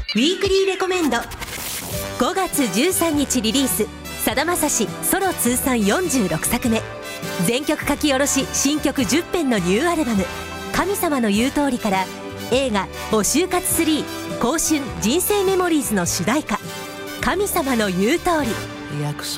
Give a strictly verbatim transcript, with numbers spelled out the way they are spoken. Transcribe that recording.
ウィークリーレコメンド。ごがつじゅうさんにちリリース、さだまさしソロ通算よんじゅうろくさくめ、全曲書き下ろし新曲じゅっぺんのニューアルバム「神様の言う通り」から映画「お就活スリー香春人生メモリーズ」の主題歌「神様の言う通り」。 約